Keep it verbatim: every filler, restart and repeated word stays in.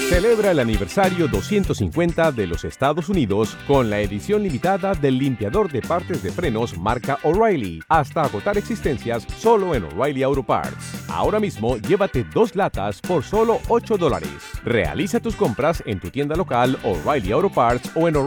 Celebra el aniversario doscientos cincuenta de los Estados Unidos con la edición limitada del limpiador de partes de frenos marca O'Reilly, hasta agotar existencias solo en O'Reilly Auto Parts. Ahora mismo llévate dos latas por solo ocho dólares. Realiza tus compras en tu tienda local O'Reilly Auto Parts o en